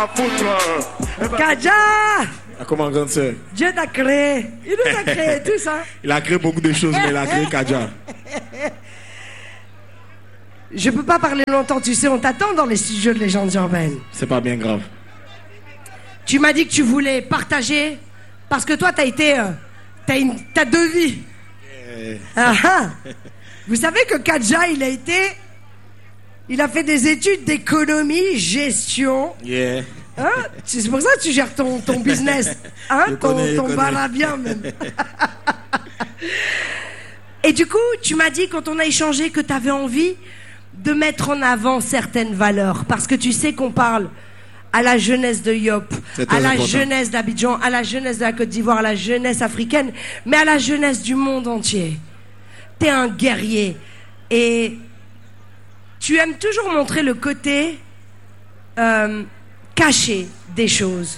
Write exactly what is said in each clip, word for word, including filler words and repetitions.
Kadja! Ah, comment, grande sœur? Dieu t'a créé. Il nous a créé tout ça. Il a créé beaucoup de choses, mais il a créé Kadja. Je peux pas parler longtemps, tu sais, on t'attend dans les studios de Légendes Urbaines. C'est pas bien grave. Tu m'as dit que tu voulais partager, parce que toi, t'as été... Euh, t'as, une, t'as deux vies. Yeah. Ah, ah. Vous savez que Kadja, il a été... Il a fait des études d'économie, gestion. Yeah. Hein? C'est pour ça que tu gères ton, ton business. Hein? Je ton connais, ton je bar à bien, même. Et du coup, tu m'as dit, quand on a échangé, que tu avais envie de mettre en avant certaines valeurs. Parce que tu sais qu'on parle à la jeunesse de Yop, à la important. jeunesse d'Abidjan, à la jeunesse de la Côte d'Ivoire, à la jeunesse africaine, mais à la jeunesse du monde entier. T'es un guerrier. Et tu aimes toujours montrer le côté euh, caché des choses.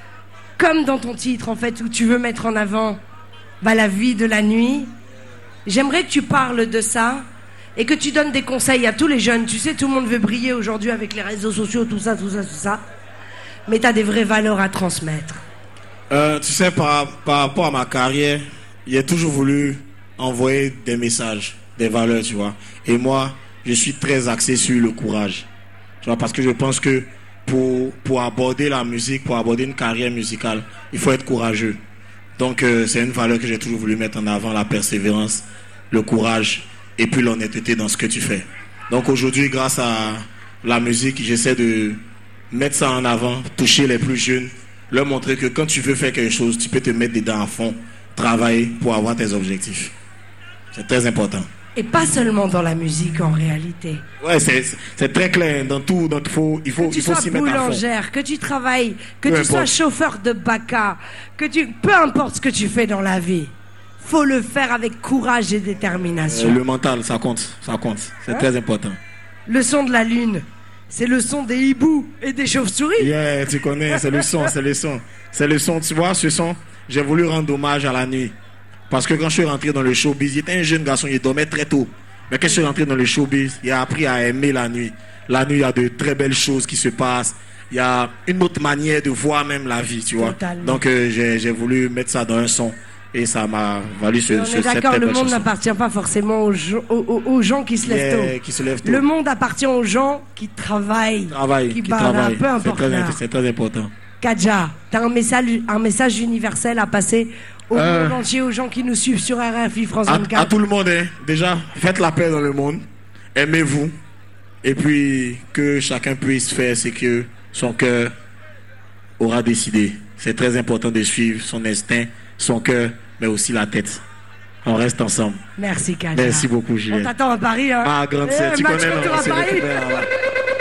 Comme dans ton titre, en fait, où tu veux mettre en avant bah, la vie de la nuit. J'aimerais que tu parles de ça et que tu donnes des conseils à tous les jeunes. Tu sais, tout le monde veut briller aujourd'hui avec les réseaux sociaux, tout ça, tout ça, tout ça. Mais tu as des vraies valeurs à transmettre. Euh, tu sais, par, par rapport à ma carrière, j'ai toujours voulu envoyer des messages, des valeurs, tu vois. Et moi, je suis très axé sur le courage. Tu vois, parce que je pense que pour, pour aborder la musique, pour aborder une carrière musicale, il faut être courageux. Donc, euh, c'est une valeur que j'ai toujours voulu mettre en avant, la persévérance, le courage et puis l'honnêteté dans ce que tu fais. Donc, aujourd'hui, grâce à la musique, j'essaie de mettre ça en avant, toucher les plus jeunes, leur montrer que quand tu veux faire quelque chose, tu peux te mettre dedans à fond, travailler pour avoir tes objectifs. C'est très important. Et pas seulement dans la musique, en réalité. Ouais, c'est, c'est très clair. Dans tout, dans, il faut, il faut, que tu il faut sois s'y mettre à fond. boulangère, que tu travailles, que Peu tu importe. sois chauffeur de baka, que tu, peu importe ce que tu fais dans la vie, faut le faire avec courage et détermination. Euh, le mental, ça compte, ça compte. C'est Hein? très important. Le son de la lune, c'est le son des hiboux et des chauves-souris. Yeah, tu connais, c'est le son, c'est le son. C'est le son, tu vois, ce son, j'ai voulu rendre hommage à la nuit. Parce que quand je suis rentré dans le showbiz, il était un jeune garçon, il dormait très tôt. Mais quand je suis rentré dans le showbiz, il a appris à aimer la nuit. La nuit, il y a de très belles choses qui se passent. Il y a une autre manière de voir même la vie, tu vois. Totalement. Donc euh, j'ai, j'ai voulu mettre ça dans un son. Et ça m'a valu ce, On ce, est cette d'accord, très le belle monde chanson. n'appartient pas forcément aux, gens- aux- aux- aux gens qui se lèvent Yeah, tôt. qui se lèvent tôt. Le monde appartient aux gens qui travaillent, Travail, qui, qui barrent, travaille. peu C'est importe très, l'heure. c'est très important. Kadja, t'as un message, un message universel à passer au Euh. monde entier, aux gens qui nous suivent sur R F I France À, à vingt-quatre. tout le monde, hein. Déjà, faites la paix dans le monde. Aimez-vous. Et puis, que chacun puisse faire ce que son cœur aura décidé. C'est très important de suivre son instinct, son cœur, mais aussi la tête. On reste ensemble. Merci Kadja. Merci beaucoup, On Julien. t'attend à Paris, hein. Ah, grande Eh, sœur, tu match connais, retour non, à on se Paris. récupère là-bas.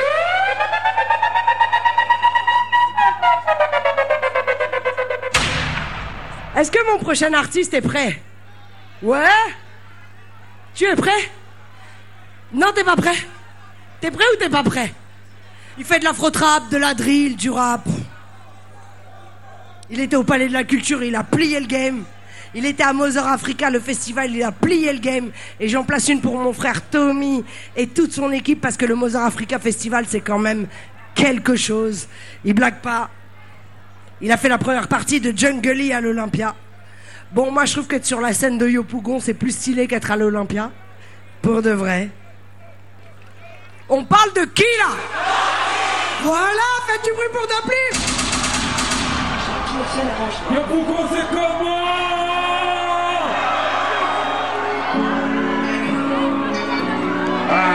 Est-ce que mon prochain artiste est prêt? Ouais? Tu es prêt? Non, t'es pas prêt? T'es prêt ou t'es pas prêt? Il fait de l'afro-trap, de la drill, du rap. Il était au Palais de la Culture, il a plié le game. Il était à Mother Africa, le festival, il a plié le game. Et j'en place une pour mon frère Tommy et toute son équipe, parce que le Mother Africa Festival, c'est quand même quelque chose. Il blague pas. Il a fait la première partie de Jungle à l'Olympia. Bon, moi, je trouve qu'être sur la scène de Yopougon, c'est plus stylé qu'être à l'Olympia. Pour de vrai. On parle de qui, là? Voilà, faites du bruit pour Dopli. Yopougon, c'est comment?